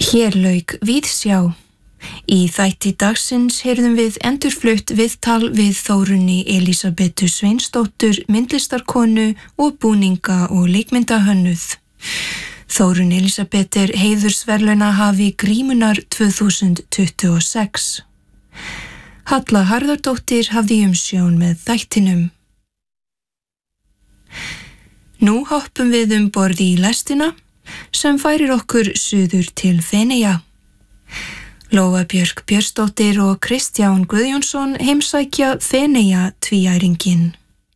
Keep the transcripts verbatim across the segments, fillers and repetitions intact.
Hér lauk Víðsjá. Í þætti dagsins heyrðum við endurflutt viðtal við Þórunni Elísabetu Sveinsdóttur, myndlistarkonu og búninga- og leikmyndahönnuð. Þórunn Elísabet er heiðursverðlaunahafi Grímunnar tvö þúsund tuttugu og sex. Halla Harðardóttir hafði umsjón með þættinum. Nú hoppum við um borð í lestina sem færir okkur suður til Feneyja. Lóa Björk Björnsdóttir og Kristján Guðjónsson heimsækja Feneyja tvíæringinn.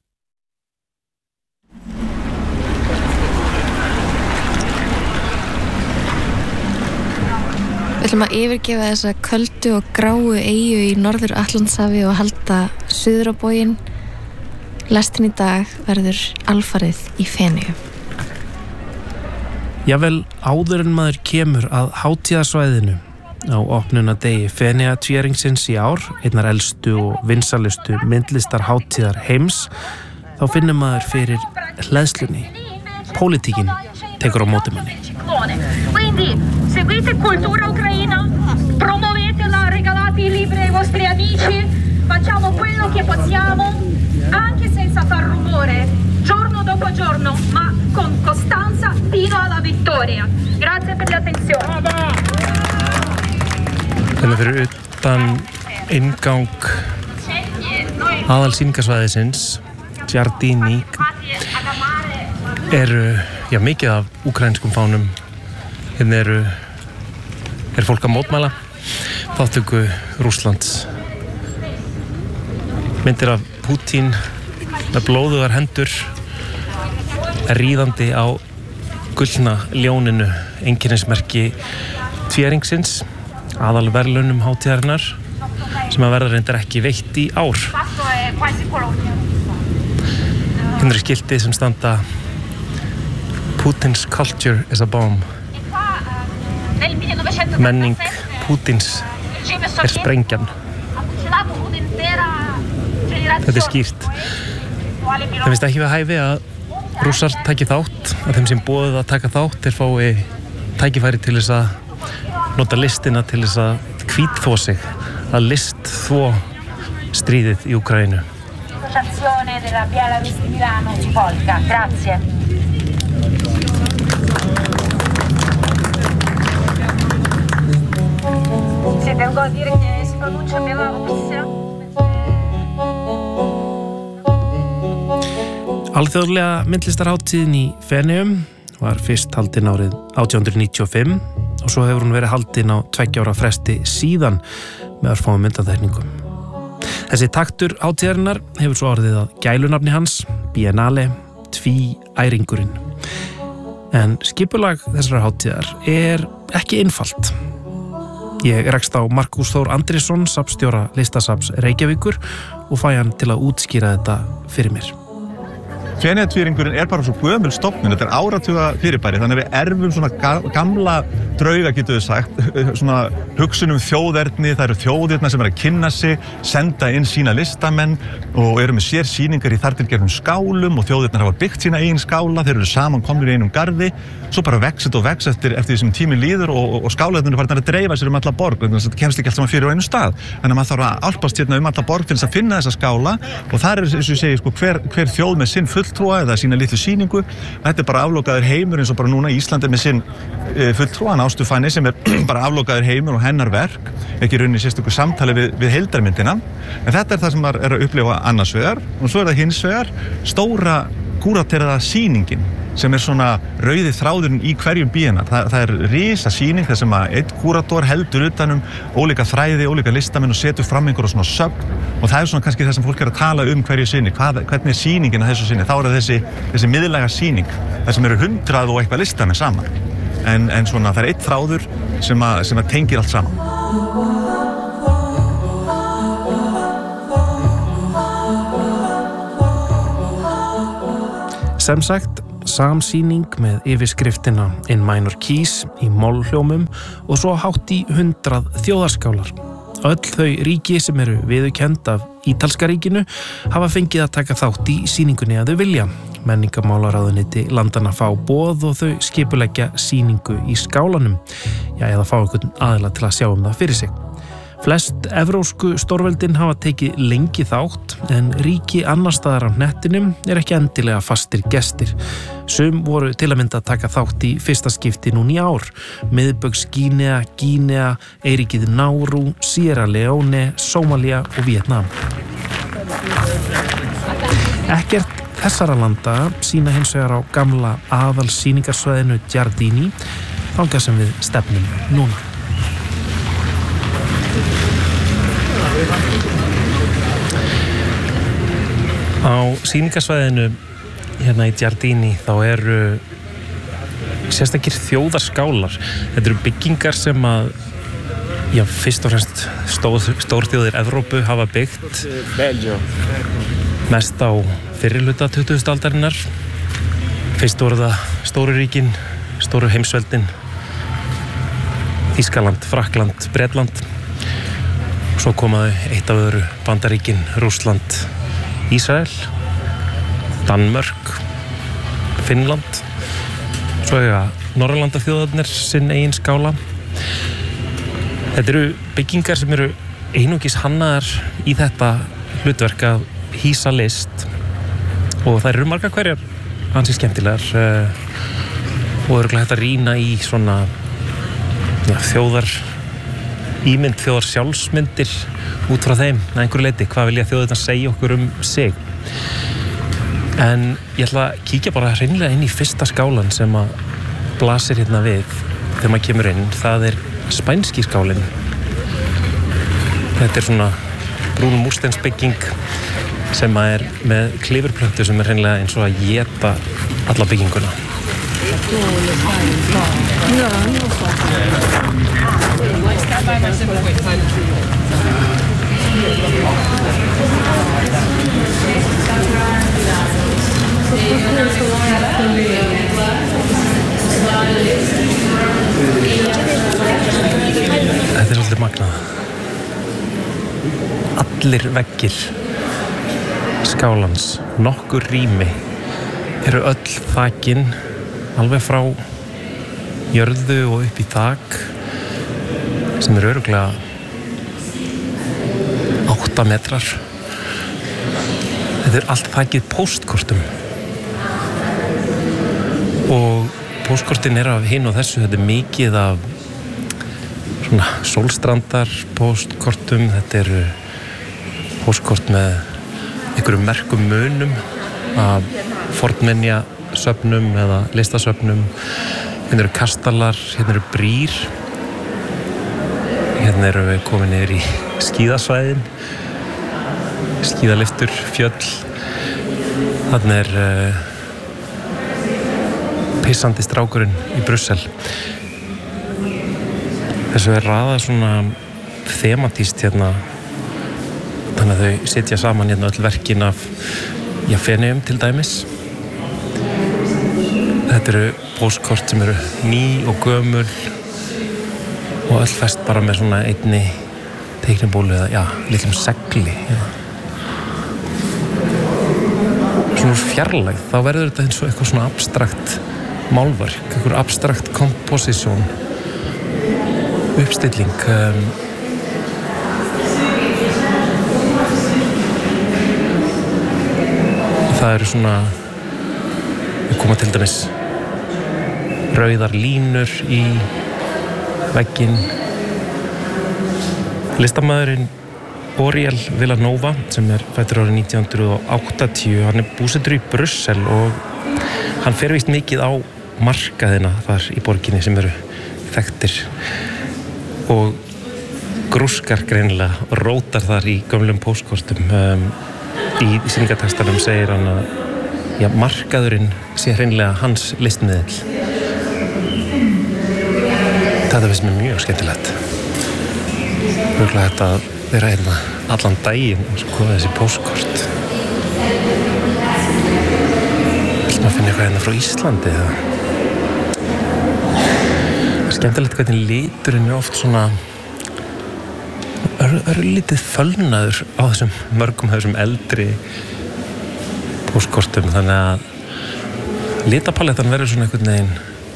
Við ætlum að yfirgefa þessa köldu og gráu eyju í Norður Atlantshafi og halda suður á bóginn. Lestin í dag verður alfarið í Feneyju. Jafnvel áður en maður kemur að hátíðarsvæðinu á opnunardegi Feneyja tvíæringsins í ár, einnar elstu og vinsalustu myndlistarhátíðar heims, þá finnur maður fyrir hleðslunni. Pólitíkin tekur á móti manni. Quindi seguite cultura ucraina, promuovetela, regalate i libri ai vostri amici, facciamo quello che possiamo, anche senza far rumore, giorno dopo giorno, ma con costanza fino alla vittoria. Grazie per l'attenzione. Þannig fyrir utan inngang aðalsýningarsvæðisins, Giardini, eru já, mikið af úkraínskum fánum. Hérna eru er fólk að mótmæla þátttöku Rússlands. Myndir af Pútín með blóðugar hendur ríðandi á gullna ljóninu, einkennismerki tvíæringsins, aðalverðlaunum hátíðarinnar sem að verða reyndar ekki veitt í ár. Hérna eru skilti sem standa Putin's culture is a bomb. Menning Pútins er sprengjan. Þetta er skýrt. Það finnst ekki við hæfi að Rússar taki þátt, að þeim sem boðið að taka þátt þeir fái tækifæri til þess að nota listina til þess að hvítþvo sig, að listþvo stríðið í Úkraínu. Della Belarus di Milano ci Polka. Grazie. Si tengo a dire che si pronuncia Belarussia. Alþjóðlega myndlistarhátíðin í Feneyjum var fyrst haldin árið átján hundruð níutíu og fimm og svo hefur hún verið haldin á tveggja ára fresti síðan með örfáum myndatekningum. Þessi taktur hátíðarinnar hefur svo orðið að gælunafni hans, Biennale, tvíæringurinn. En skipulag þessara hátíðar er ekki einfalt. Ég rekst á Markús Þór Andrésson, safnstjóra Listasafns Reykjavíkur og fæ hann til að útskýra þetta fyrir mér. Feneyja tvíæringurinn er bara svo gömul stofnun, þetta er áratuga fyrirbæri, þannig að við erfum svona gamla drauga, getum við sagt, svona hugsunum þjóðerni, það eru þjóðirna sem er að kynna sig, senda inn sína listamenn og eru með sér sýningar í þartilgerðum skálum og þjóðirnar hafa byggt sína eigin skála, þeir eru saman komnir í einum garði, svo bara vex þetta og vex eftir, eftir því sem tíminn líður og, og, og skálaðurinn er farin að dreifa sér um alla borg, þannig að þetta kemst ekki allt saman fyrir á einu stað. Þannig að maður þarf að álpast hérna um alla borg til þess að finna þessa skála og þar er, eins og ég segi, sko, hver, hver þjóð með sinn fulltrúa eða sína litlu sýningu. Þetta er bara aflokaður heimur eins og bara núna Ísland er með sinn e, fulltrúa, Ástu Fanny, sem er bara aflokaður heimur og hennar verk, ekki rauninni sérstöku samtali við, við heildarmyndina. En þetta er það sem maður er að upplifa annars vegar og svo er það hins vegar stóra kúrateraða sýningin sem er svona rauði þráðurinn í hverjum bíennar. Það, það er risa sýning þar sem að einn kúrator heldur utanum ólíka þræði, ólíka listamenn og setur fram einhverja svona sögn og það er svona kannski það sem fólk er að tala um hverju sinni, hvað, hvernig er sýningin að þessu sinni. Þá er þessi, þessi miðlæga sýning, þar sem eru hundrað og eitthvað listamenn saman. En, en svona það er einn þráður sem að, sem að tengir allt saman. Sem sagt, samsýning með yfirskriftina In Minor Keys í mollhljómum og svo hátt í hundrað þjóðarskálar. Öll þau ríki sem eru viðurkennd af Ítalska ríkinu hafa fengið að taka þátt í sýningunni að þau vilja. Menningarmálaráðuneyti landanna fá boð og þau skipuleggja sýningu í skálanum, já, eða fá einhvern aðila til að sjá um það fyrir sig. Flest evrósku stórveldin hafa tekið lengi þátt, en ríki annars staðar á hnettinum er ekki endilega fastir gestir. Sum voru til að mynda að taka þátt í fyrsta skipti núna í ár. Miðbaugs Gínea, Gínea, Eiríkið Náru, Sierra Leone, Sómalía og Vietnam. Ekkert þessara landa sína hins vegar á gamla aðalsýningarsvæðinu Giardini, þangað sem við stefnum núna. Á sýningarsvæðinu hérna í Giardini þá eru sérstakir þjóðarskálar. Þetta eru byggingar sem að já, fyrst og fremst stór, stórþjóðir Evrópu hafa byggt mest á fyrri hluta tuttugustu aldarinnar. Fyrst voru það stóru ríkin, stóru heimsveldin, Þýskaland, Frakkland, Bretland. Svo komaðu eitt af öðru Bandaríkin, Rússland, Ísrael, Danmörk, Finnland. Svo eiga Norðurlandaþjóðirnar sinn eigin skála. Þetta eru byggingar sem eru einungis hannaðar í þetta hlutverk að hýsa list og þær eru margar hverjar ansi skemmtilegar uh, og örugglega hægt að rýna í svona ja, þjóðar ímynd, þjóðar sjálfsmyndir út frá þeim að einhverju leyti, hvað vilja þjóðirnar segja okkur um sig. En ég ætla að kíkja bara hreinlega inn í fyrsta skálan sem að blasir hérna við þegar maður kemur inn. Það er spænski skálinn. Þetta er svona brún múrsteinsbygging sem að er með klifurplöntu sem er hreinlega eins og að éta alla bygginguna. Þetta er svolítið magnað. Allir veggir skálans, nokkur rými eru öll þakin alveg frá jörðu og upp í þak sem eru örugglega átta metrar. Þetta er allt þakið póstkortum og póstkortin eru af hinn og þessu. Þetta er mikið af svona sólstrandar póstkortum. Þetta eru póstkort með einhverjum merkum munum af fornminjasöfnum eða listasöfnum. Hérna eru kastalar, hérna eru brýr. Hérna eru við komin niður í skíðasvæðin, skíðalyftur, fjöll. Þarna er uh, pissandi strákurinn í Brussel. Þessu er raðað svona þematíst hérna. Þannig að þau sitja saman hérna öll verkin af já, Feneyjum til dæmis. Þetta eru póstkort sem eru ný og gömul og öll fest bara með svona einni teiknibólu eða, já, litlum segli. Já. Svona fjarlægð, þá verður þetta eins og eitthvað svona abstrakt málverk, eitthvað abstrakt komposisjón, uppstilling. Um, Það eru svona, við koma til dæmis rauðar línur í vegginn. Listamaðurinn Oriel Villanova sem er fæddur árið nítján hundruð áttatíu, hann er búsettur í Brussel og hann fer víst mikið á markaðina þar í borginni sem eru þekktir og grúskar greinilega og rótar þar í gömlum póstkortum. Um, Í sýningartextanum segir hann að já, markaðurinn sé hreinlega hans listmiðill. Þetta finnst mér mjög skemmtilegt. Örugglega þetta að vera hérna allan daginn og skoða þessi póstkort. Vill maður finna eitthvað hérna frá Íslandi eða? Það er skemmtilegt hvernig liturinn er oft svona Það eru lítið fölnaður á þessum mörgum þessum eldri póstkortum, þannig að litapalettan verður svona einhvern veginn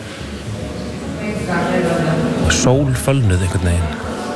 sólfölnuð einhvern veginn.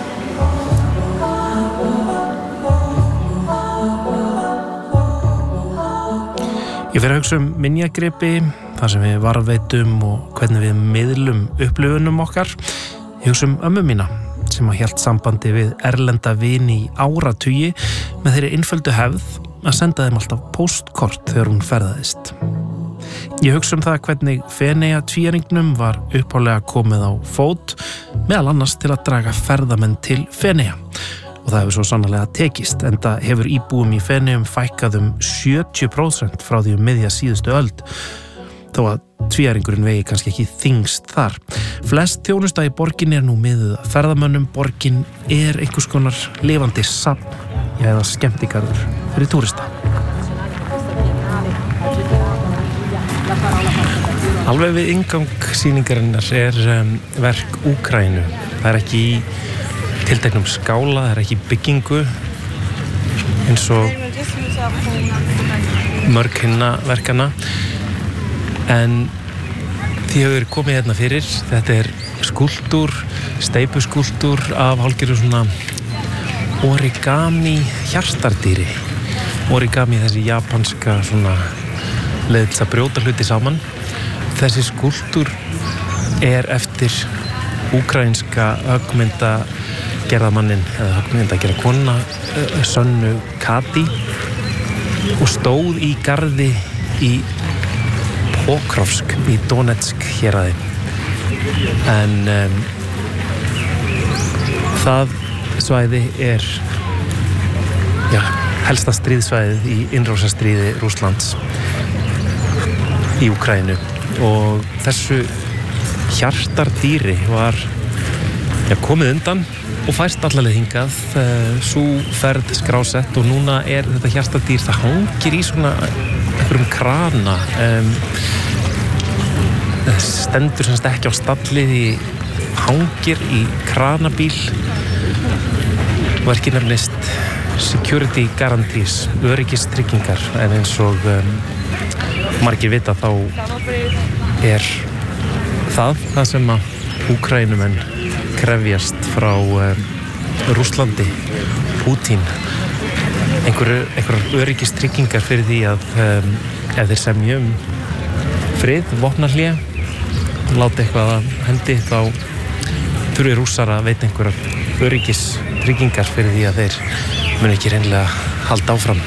Ég fer að hugsa um minjagripi, það sem við varðveitum og hvernig við miðlum upplifunum okkar. Ég hugsa um ömmu mína sem að hélt sambandi við erlenda vini í áratugi með þeirri einföldu hefð að senda þeim alltaf póstkort þegar hún ferðaðist. Ég hugsa um það hvernig Feneyja tvíæringnum var uppálega komið á fót, meðal annars til að draga ferðamenn til Feneyja. Og það hefur svo sannarlega tekist, enda hefur íbúum í Feneyjum fækkað um sjötíu prósent frá því um miðja síðustu öld, þó að tvíæringurinn vegi kannski ekki þyngst þar. Flest þjónusta í borginni er nú miðuð að ferðamönnum. Borgin er einhvers konar lifandi safn, já, eða skemmtigarður fyrir túrista. Alveg við inngang sýningarinnar er um, verk Úkraínu. Það er ekki í tilteknum skála, það er ekki byggingu eins og mörg hinna verkana, en því hefur komið hérna fyrir. Þetta er skúltúr, steypuskúltúr af hálfgerðu svona origami hjartardýri. Origami, þessi japanska svona leið til að brjóta hluti saman. Þessi skúltúr er eftir úkraínska höggmynda gerðamannin, eða höggmynda gerða kona, Sönnu Kati, og stóð í garði í Pokrovsk í Donetsk héraði. En um, það svæði er já, helsta stríðsvæðið í innrásarstríði Rússlands í Úkraínu, og þessu hjartardýri var já, komið undan og fæst allaleg hingað, sú ferð skrásett, og núna er þetta hjartardýr, það hangir í svona einhverjum krana, um, stendur semst ekki á stalli, því hangir í kranabíl. Verkið nefnist Security Guarantees, öryggistryggingar, en eins og um, margir vita þá er það það sem að Úkraínumenn krefjast frá um, Rússlandi, Pútín, einhverju, einhverjar öryggistryggingar fyrir því að um, ef þeir semja um frið, vopnahlé, láta eitthvað að hendi, þá þurfi Rússar að veita einhverjar öryggistryggingar fyrir því að þeir muni ekki reynilega halda áfram.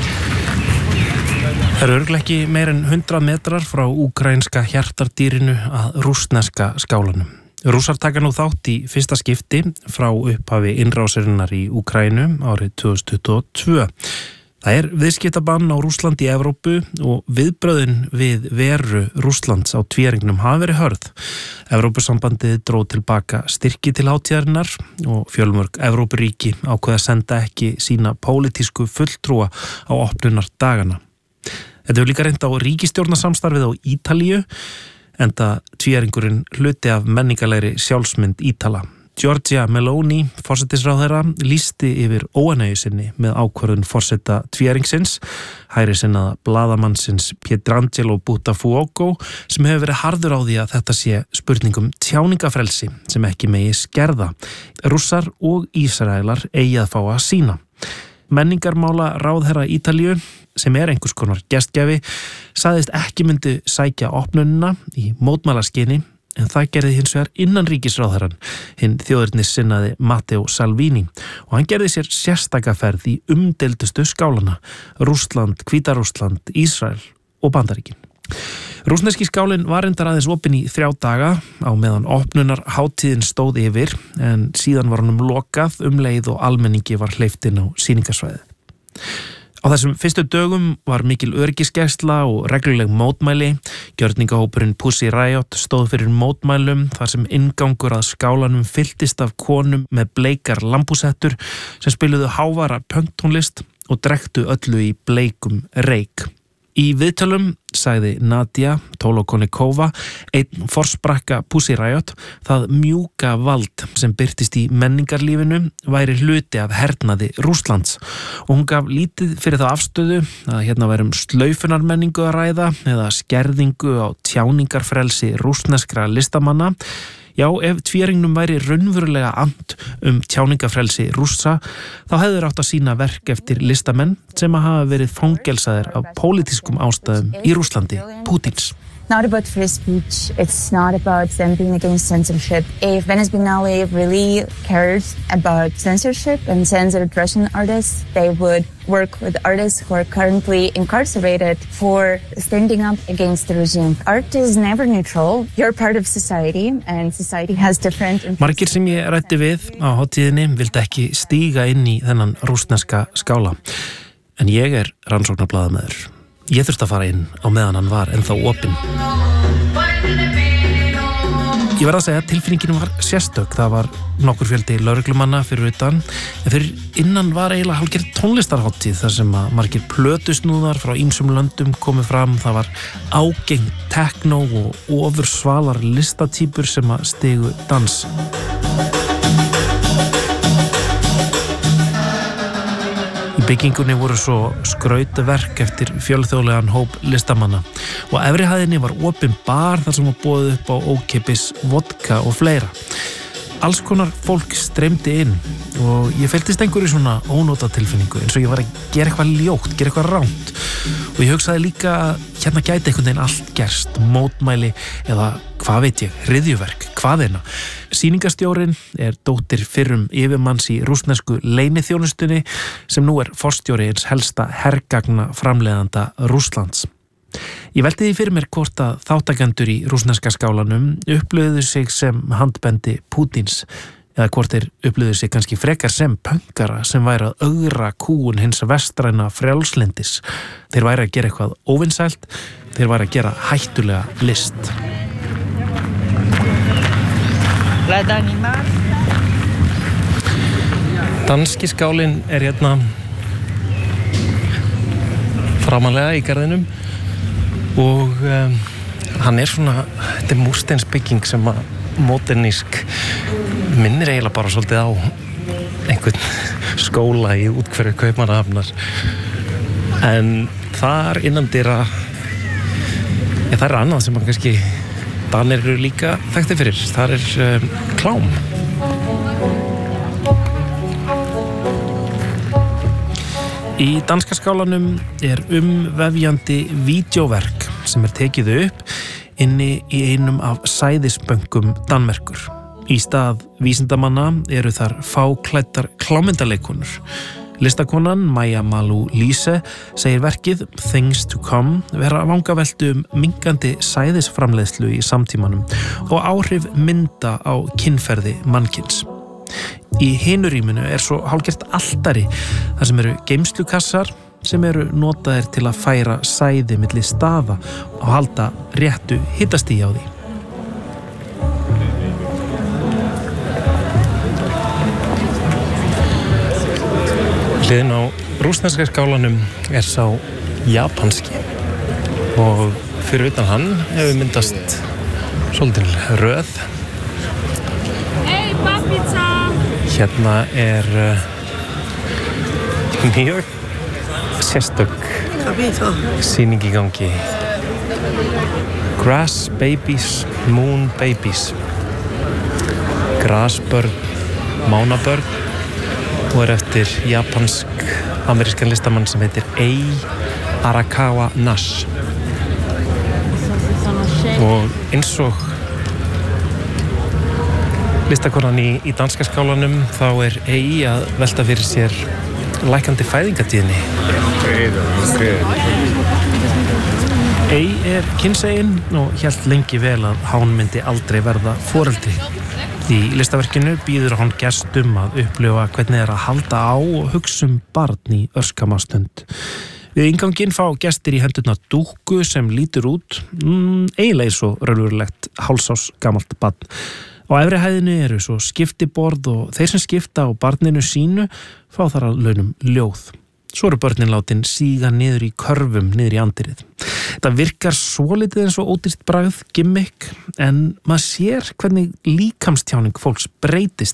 Það eru örugglega ekki meir en hundrað metrar frá úkraínska hjartardýrinu að rússneska skálanum. Rússar taka nú þátt í fyrsta skipti frá upphafi innrásarinnar í Úkraínu árið tvö þúsund tuttugu og tvö. Það er viðskiptabann á Rússland í Evrópu og viðbröðin við veru Rússlands á tvíæringnum hafa verið hörð. Evrópusambandið dró tilbaka styrki til hátíðarinnar og fjölmörg Evrópuríki ákveða að senda ekki sína pólitísku fulltrúa á opnunar dagana. Þetta hefur líka reynt á ríkisstjórnarsamstarfið á Ítalíu, enda tvíæringurinn hluti af menningarlegri sjálfsmynd Ítala. Giorgia Meloni, forsætisráðherra, lýsti yfir óánægju sinni með ákvörðun forseta tvíæringsins, hægri sinnaða blaðamannsins Pietrangelo Buttafuoco, sem hefur verið harður á því að þetta sé spurningum tjáningafrelsi sem ekki megi skerða. Rússar og Ísraelar eigi að fá að sína. Menningarmála ráðherra Ítalíu, sem er einhvers konar gestgjafi, sagðist ekki myndi sækja opnunina í mótmælaskyni, en það gerði hins vegar innan ríkisráðherran, hinn þjóðernissinnaði Matteo Salvini, og hann gerði sér sérstaka ferð í umdeildustu skálana, Rússland, Hvíta-Rússland, Ísrael og Bandaríkin. Rússneski skálinn var reyndar aðeins opinn í þrjá daga á meðan opnunar hátíðin stóð yfir, en síðan var honum lokað um leið og almenningi var hleypt inn á sýningarsvæðið. Á þessum fyrstu dögum var mikil öryggisgæsla og regluleg mótmæli. Gjörningahópurinn Pussy Riot stóð fyrir mótmælum þar sem inngangur að skálanum fylltist af konum með bleikar lambúsettur sem spiluðu hávara punktónlist og drektu öllu í bleikum reyk. Í viðtölum sagði Nadia Tolokonikova, einn forsprakka Pussy Riot, það mjúka vald sem birtist í menningarlífinu væri hluti af hernaði Rússlands og hún gaf lítið fyrir þá afstöðu að hérna værum slaufunarmenningu að ræða eða skerðingu á tjáningarfrelsi rússneskra listamanna. Já, ef tvíringnum væri raunverulega and um tjáningafrelsi Rússa, þá hefur átt að sína verk eftir listamenn sem að hafa verið fangelsaðir af pólitískum ástæðum í Rússlandi, Pútins. Not about free speech, it's not about them being against censorship. If Venice Biennale really cared about censorship and censored Russian artists, they would work with artists who are currently incarcerated for standing up against the regime. Art is never neutral. You're part of society and society has different... Margir sem ég ræddi við á hátíðinni vildi ekki stíga inn í þennan rússneska skála. En ég er rannsóknarblaðamaður. Ég þurfti að fara inn á meðan hann var ennþá opinn. Ég verð að segja að tilfinningin var sérstök. Það var nokkur fjöldi lögreglumanna fyrir utan, en fyrir innan var eiginlega hálfgerð tónlistarhátíð þar sem að margir plötusnúðar frá ýmsum löndum komu fram. Það var ágengt techno og ofursvalar listatýpur sem að stigu dans. Byggingunni voru svo skrautverk eftir fjölþjóðlegan hóp listamanna og efri hæðinni var opin bar þar sem var boðið upp á ókeypis vodka og fleira. Alls konar fólk streymdi inn og ég fylgdist einhverju svona ónóta tilfinningu eins og ég var að gera eitthvað ljótt, gera eitthvað ránt og ég hugsaði líka að hérna gæti einhvern veginn allt gerst, mótmæli eða hvað veit ég, hryðjuverk, hvaðina. Sýningastjórinn er dóttir fyrrum yfirmanns í rússnesku leyniþjónustunni sem nú er forstjóri eins helsta hergagna framleiðanda Rússlands. Ég velti því fyrir mér hvort að þáttakendur í rússneska skálanum upplöðu sig sem handbendi Pútins eða hvort þeir upplöðu sig kannski frekar sem pönkara sem væri að ögra kúun hins vestræna frjálslendis. Þeir væri að gera eitthvað óvinsælt, þeir væri að gera hættulega list. Danski skálinn er hérna framalega í garðinum og um, hann er svona, þetta er múrsteinsbygging sem að modernísk minnir eiginlega bara svolítið á einhvern skóla í útkverju Kaupmannahafnar en þar innandyra ja, það er annað sem að kannski Danir eru líka þekkti fyrir, þar er um, klám. Í danska skálanum er umvefjandi vídeóverk sem er tekið upp inni í einum af sæðisbönkum Danmerkur. Í stað vísindamanna eru þar fáklæddar klámyndaleikonur. Listakonan Maja Malou Lise segir verkið Things to Come vera vangaveltu um minkandi sæðisframleiðslu í samtímanum og áhrif mynda á kynferði mannkyns. Í hinu rýminu er svo hálfgert altari þar sem eru geymslukassar sem eru notaðir til að færa sæði milli staða og halda réttu hitastigi á því. Hliðin á rússneska skálanum er sá japanski og fyrir utan hann hefur myndast svolítil röð. Hérna er uh, mjög sérstök sýning í gangi. Grass Babies, Moon Babies. Grasbörn, mánabörn og er eftir japansk-amerískan listamann sem heitir Ei Arakawa Nash. Og eins og listakonan í, í danska skálanum þá er Ei að velta fyrir sér lækandi fæðingatíðni. Ei er kynsegin og hélt lengi vel að hán myndi aldrei verða foreldri. Í listaverkinu býður hann gestum að upplifa hvernig er að halda á og hugsa um barn í örskamastund. Við innganginn fá gestir í hendurna dúkku sem lítur út mm, eiginlega eins og raunverulegt hálsás gamalt barn. Á efri hæðinu eru svo skiptiborð og þeir sem skipta á barninu sínu fá þar að launum ljóð. Svo eru börnin látin síga niður í körfum, niður í andirið. Þetta virkar svolítið eins og ódýrt bragð, gimmick, en maður sér hvernig líkamstjáning fólks breytist